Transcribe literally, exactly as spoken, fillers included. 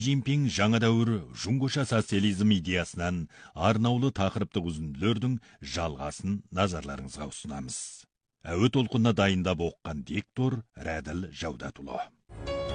Jinping жаңа дәуір жуңгуша социализм идеясынан арнаулы тақырыптық үзінділердің жалғасын назарларыңызға ұсынамыз. Әуе толқынына дайындап оққан диктор Рәділ Жаудатұлы.